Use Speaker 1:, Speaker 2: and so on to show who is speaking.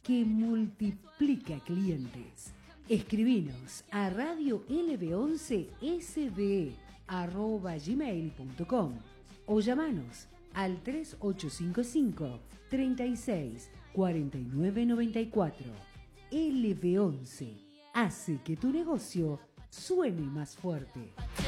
Speaker 1: que multiplica clientes. Escribinos a radiolv11sbe@gmail.com o llamanos al 3855 36 49 94. LV11 hace que tu negocio suene más fuerte.